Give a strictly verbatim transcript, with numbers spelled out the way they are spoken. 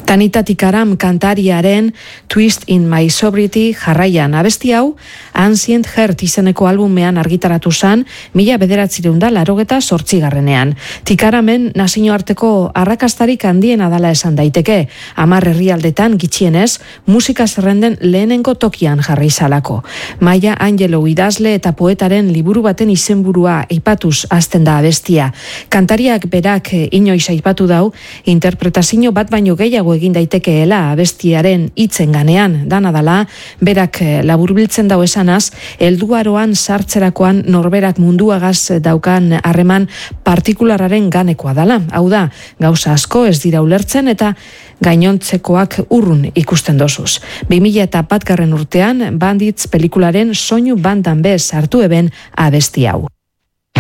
Tanita Tikaram kantariaren Twist in My Sobriety jarraian. Abesti hau Ancient Heart izeneko albumean argitaratu zan, mila bederatziehun eta laurogeita zortzigarrenean. Tikaramen nazioarteko arrakastarik handiena dala esan daiteke, hamar herrialdetan gitxienez musika zerrenden lehenengo tokian jarri zalako. Maya Angelou idazle eta poetaren liburu baten izenburua aipatuz hasten da abestia. Kantariak berak inoiz aipatu dau, interpretazio bat baino gehiago egin daitekeela abestiaren hitzen ganean, dana dala, berak laburbiltzen dau esanaz, helduaroan sartzerakoan norberak munduagaz daukan harreman partikulararen ganekoa dala. Hau da, gauza asko ez dira ulertzen eta gainontzekoak urrun ikusten dozuz. bi mila batgarren urtean Bandits pelikularen soinu bandan bez hartu eben abesti hau.